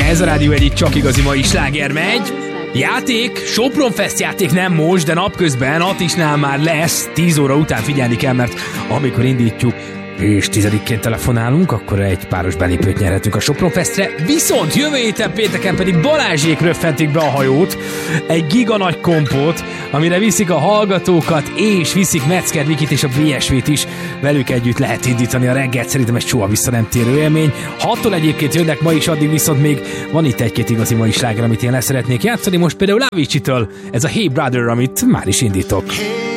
Ez a rádió egyik csak igazi mai sláger megy. Játék, Sopron Fest játék nem most, de napközben Atisnál már lesz. 10 óra után figyelni kell, mert amikor indítjuk és 10-ként telefonálunk, akkor egy páros belépőt nyerhetünk a Sopron Festre. Viszont jövő héten pénteken pedig Balázsék röffentik be a hajót, egy giga nagy kompót, amire viszik a hallgatókat, és viszik Metzger Vikit és a BSV-t is. Velük együtt lehet indítani a reggelt, szerintem ez soha vissza nem térő élmény. 6-tól egyébként jönnek ma is, addig viszont még van itt egy-két igazi mai sláger, amit én leszeretnék játszani. Most például Avicii-től ez a Hey Brother, amit már is indítok.